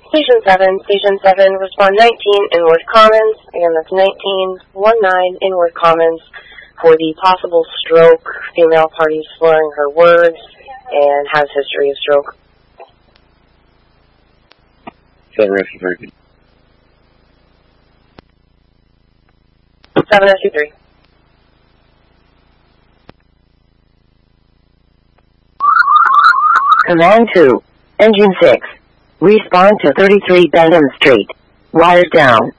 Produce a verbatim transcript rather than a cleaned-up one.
Station seven, Station seven, respond nineteen, Inwood Commons. Again, that's nineteen one nine, Inwood Commons, for the possible stroke. Female party slurring her words and has history of stroke. seven rescue three. seven rescue three. Command two, Engine six. Respond to thirty-three Benham Street. Wires down.